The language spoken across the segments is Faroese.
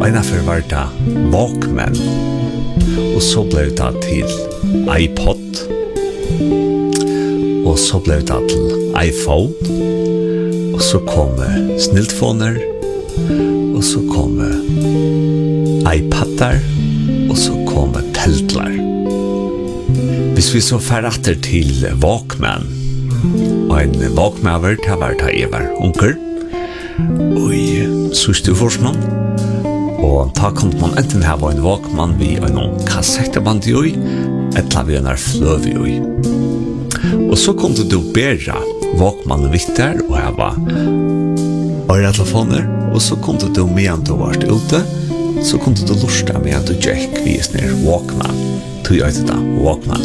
Einafer var det Walkman, og så ble det til iPod, og så ble det til iPhone, og så kom sniltfoner, og så kom iPadar, og så kom teltlar. Hvis vi så ferrater til Walkman, og en Walkman var det jeg var unker, og i sørste forskning, og da kunne man enten ha en Walkman vi en kassetteband i, eller vi en fløv i. Og så kunne du bære Walkmanen vitter, og jeg var øretelefoner, og så kunne du medan du var ute, så kunne du lusta medan du gikk vis ned Walkman. Tog jeg til da, Walkman.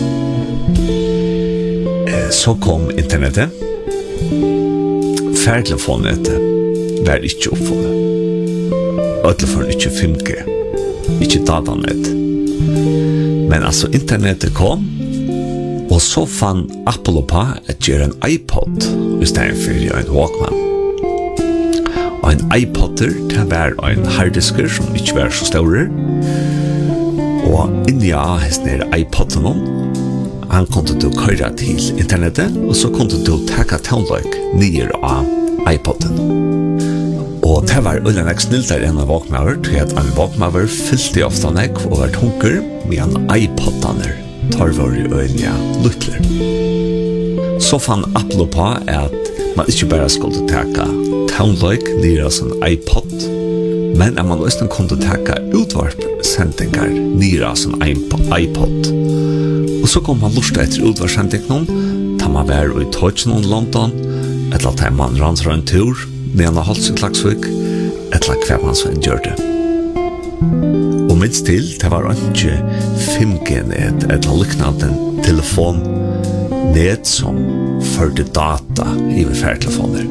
Så kom internettet. Færtelefonet var ikke oppfunnet. Øtelefonen ikke 5G. Ikke datanet. Men altså internettet kom, og så fann Apple på at gjøre en iPod i stedet for en Walkman. Og en iPodder, det var en harddisker som ikke var så større. Og inni av hesten iPodden, han kunne du køyre til internettet, og så kunne du takke townløk nye av iPodden. Og det var øyne sniltere enn en Walkman, til at en Walkman fyllte ofte nek og var tunker, med en iPoddaner tar var i øyne luttler. Så fann Apple på at man ikke bare skulle takke townløk nye av sin iPod, men at man også kunne takke utvarpsendingar nye av sin iPod. Og så kom man lusta etter utvarpsendingen, da man var i Tøtjen i London, eller da man rann en tur, ned av Holsen-Klagsvik, eller hver man så en gjør det. Og minst til, det var ikke 5G-net, eller liknande en telefon-net som førte data i færtelefoner.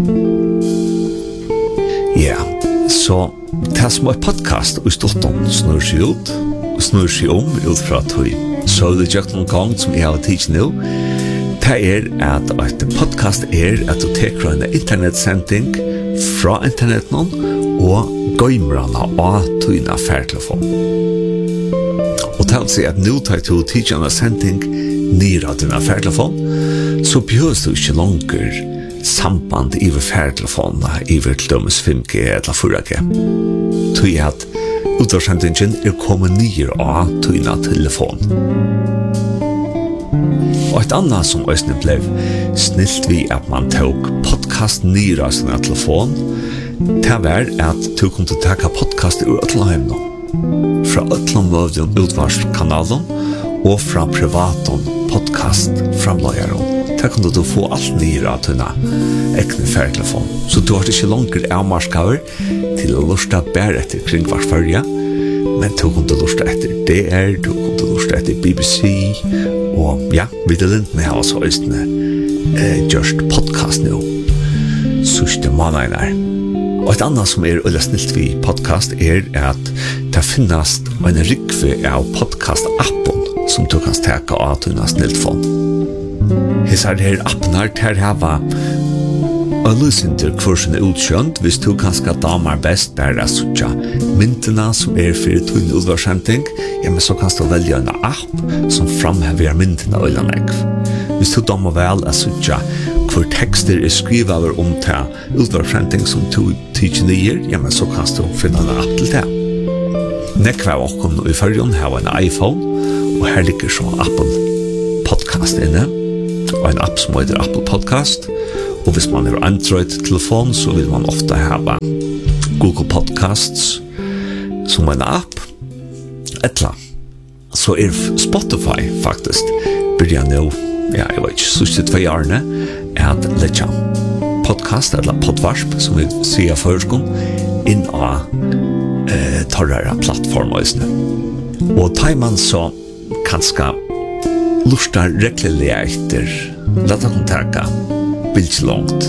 Ja, så det som er podcast og ståtton snur seg ut, og snur seg ut fra tog. Så det gjør noen gang som jeg har tidsi nå, det at et podcast at du teker en internetsending fra internetten og gøymrana av tøyna færtelefon. Og til å si at nå tar du tidsi en sending nere av dina færtelefon, så behøves du ikke langer samband i færtelefonene i til dømes 5G eller 4G. Tøy at utvarsendingen kommet nere av tøyna telefon. Og et annet som også ble snilt vi at man tok podcast nere av sin telefon, det var at du kunne takke podcast ur Øtlandheimene, fra Øtlandmøvden utvarskanalen og fra privaten podcast-framløyeren. Der kunne du få alt nere av dine ekne færtelefon. Så du har ikke langer avmarskaver til å lusta bare etter kringvarsfølge, men du kunne lusta etter DR, du kunne lusta etter BBC, og ja, Viddelindene har også østene gjørst podcast nå. Sørste måneder. Og et annet som øyla snilt vi podcast at det finnes en rikve av podcast-appen som du kan steke av dine sniltfon. Hesar her appnar ter hava Alusinter kursen utkjønt hvis du kanskje damer best bare suttja myntene som for tøyne utvarsending, ja, men så kan du velge en app som framhever myntene og lanegg. Hvis du damer vel suttja hvor tekster skrivet om til utvarsending som du tykker nye, ja, men så kan du finne en app til det. Nekva åkken i førjen har en iPhone, og her ligger så Apple Podcast inne, og en app som heter Apple Podcast. Og hvis man har Android-telefon, så vil man ofte ha Google Podcasts som en app. Etla. Så Spotify faktisk begynner nå, ja, jeg vet ikke, siste 2 årene, at letja podcast, eller podvarsp, som vi sier førskon, inn av torrere plattformer. Og tar man så kanskje lustar rekkelig etter, la ta kontakta bildt långt.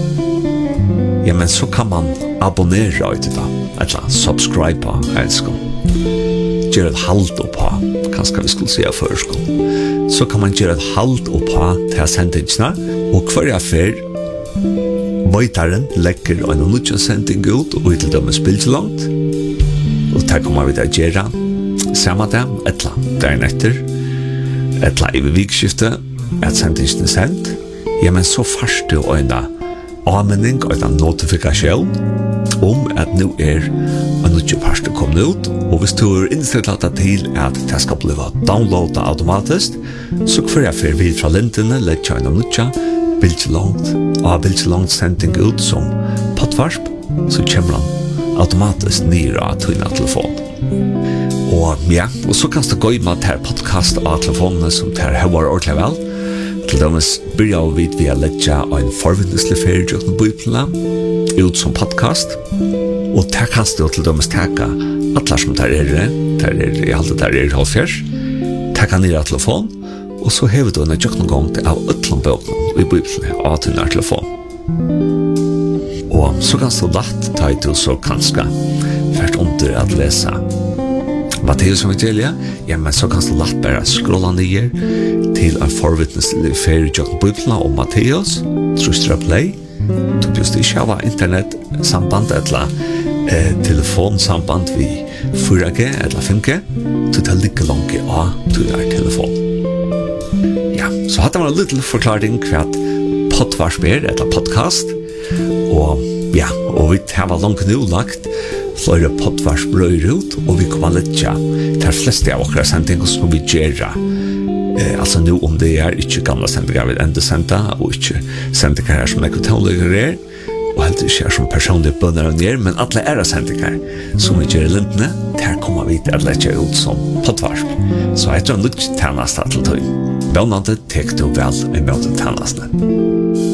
Ja, men så kan man abonnera ut det, eller subscribe elskar. Gjør et halt oppa, kanskje vi skulle si førskon. Så kan man gjøre et halt oppa til sendingsene, og hver affær Vøytaren legger en nødvendig sending ut og til dømes bildt langt. det kommer vi til å gjøre samme dag, etla dagen etter, etla i vikskiftet, at sendingen sendt, ja, men så først du øyne anmenning og en notifikasjon at nå en nødvendig parst kommet ut, og hvis du innstilt til at det skal bli downloadet automatisk, så får jeg for vid fra lintene, lett kjøyne nødvendig, bildelangt sending ut som poddvarsp, så kommer han automatisk nyere av tøyne telefon. Og ja, og så kan du gå med til podcast av telefonene som tar høyere ordentlig vel. Til dømes begynner vi ved å legge en forvindeslig ferie til bøyplene ut som podcast. Og der kan du til dømes teke alle som tar i alle der halvfjers. Teke nyere av telefon, og så hever du en noen gang til av utlånbøkene i bøyplene av tøyne telefon. Og så kan du lagt ta i til så kanskje først under at lese Matteus evangeliet, ja, men så kan du lagt bare scrolla ned til en forvittneslig ferie i Bibelen om Matteus, trustra play, du just ikke har internetsamband eller telefonsamband ved 4G eller 5G, du tar like langt av du telefon. Ja, så hadde man en liten forklaring hva poddvarsp eller podcast, og ja, og vi har langt nå lagt flere poddvarsp røyre ut, og vi kommer litt til fleste av dere sendinger som vi gjør. Altså nå om det ikke gamle sendinger vi enda senda, og ikke sendinger her som ekotonligere og helt ikke som personlige bønner og nere, men alle sendinger som vi gjør i lintene, der kommer vi til å lette ut som poddvarsp. Så jeg tror litt tjeneste til tøy. Bønnende tek du vel i møte tjenestene.